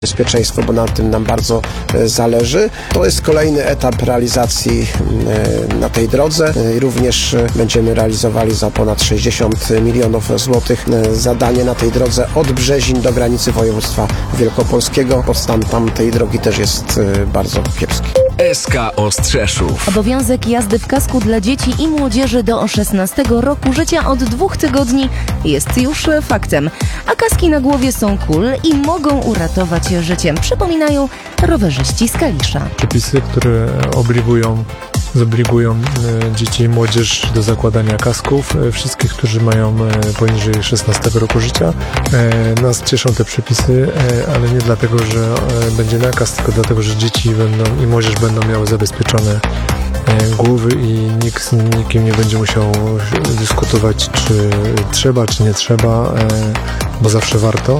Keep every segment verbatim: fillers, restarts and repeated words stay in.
bezpieczeństwo, bo na tym nam bardzo zależy. To jest kolejny etap realizacji na tej drodze. Również będziemy realizowali za ponad sześćdziesiąt milionów złotych zadanie na tej drodze od Brzezin do granicy województwa wielkopolskiego, bo stan tamtej drogi też jest bardzo kiepski. S K Ostrzeszów. Obowiązek jazdy w kasku dla dzieci i młodzieży do szesnastego roku życia od dwóch tygodni jest już faktem, a kaski na głowie są cool i mogą uratować życie, przypominają rowerzyści z Kalisza. Przepisy, które obligują, zobligują dzieci i młodzież do zakładania kasków, wszystkich, którzy mają poniżej szesnastego roku życia. Nas cieszą te przepisy, ale nie dlatego, że będzie nakaz, tylko dlatego, że dzieci będą i młodzież będą miały zabezpieczone głowy i nikt z nikim nie będzie musiał dyskutować, czy trzeba, czy nie trzeba, bo zawsze warto.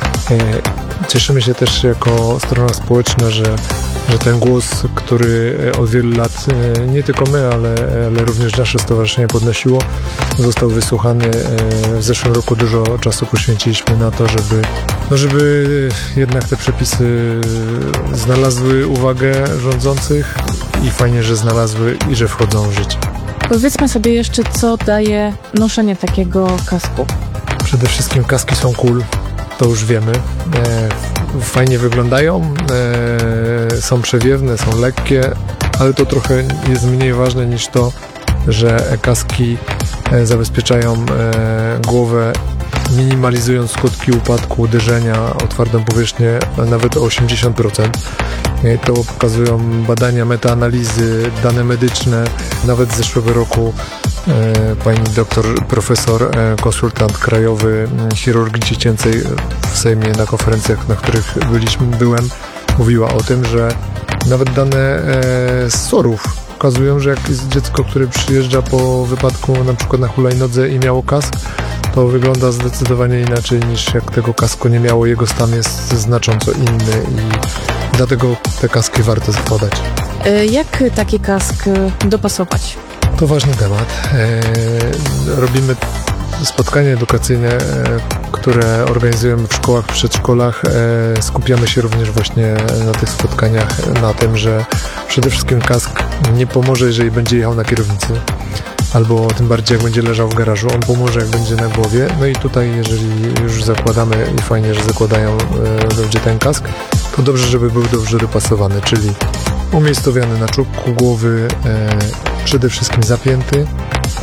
Cieszymy się też jako strona społeczna, że, że ten głos, który od wielu lat nie tylko my, ale, ale również nasze stowarzyszenie podnosiło, został wysłuchany. W zeszłym roku dużo czasu poświęciliśmy na to, żeby, no żeby jednak te przepisy znalazły uwagę rządzących i fajnie, że znalazły i że wchodzą w życie. Powiedzmy sobie jeszcze, co daje noszenie takiego kasku. Przede wszystkim kaski są cool. To już wiemy. E, fajnie wyglądają, e, są przewiewne, są lekkie, ale to trochę jest mniej ważne niż to, że kaski e, zabezpieczają e, głowę, minimalizując skutki upadku, uderzenia o twardą powierzchnię nawet o osiemdziesiąt procent. E, to pokazują badania, metaanalizy, dane medyczne. Nawet z zeszłego roku pani doktor, profesor, konsultant krajowy chirurgii dziecięcej w Sejmie na konferencjach, na których byliśmy, byłem, mówiła o tym, że nawet dane z SOR-ów pokazują, że jak jest dziecko, które przyjeżdża po wypadku na przykład na hulajnodze i miało kask, to wygląda zdecydowanie inaczej niż jak tego kasku nie miało. Jego stan jest znacząco inny i dlatego te kaski warto zakładać. Jak taki kask dopasować? To ważny temat. Robimy spotkania edukacyjne, które organizujemy w szkołach, przedszkolach. Skupiamy się również właśnie na tych spotkaniach na tym, że przede wszystkim kask nie pomoże, jeżeli będzie jechał na kierownicy, albo tym bardziej jak będzie leżał w garażu. On pomoże, jak będzie na głowie. No i tutaj, jeżeli już zakładamy i fajnie, że zakładają ludzie ten kask, to dobrze, żeby był dobrze dopasowany, czyli umiejscowiony na czubku głowy, przede wszystkim zapięty,